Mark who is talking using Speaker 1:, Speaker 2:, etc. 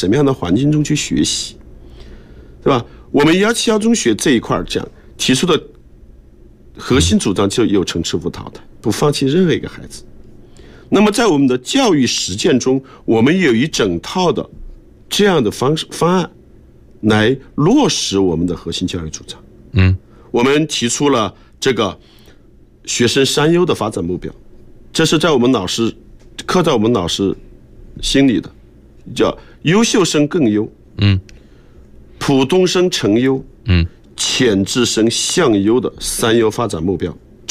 Speaker 1: 什么样的环境中去学习，对吧？我们171中学这一块讲提出的核心主张就有诚实无淘汰，不放弃任何一个孩子。那么在我们的教育实践中，我们有一整套的这样的方案来落实我们的核心教育主张。我们提出了这个学生3优的发展目标，这是在我们老师刻在我们老师心里的，叫优秀生更优，普通生成优，潜质生向优的3优发展目标。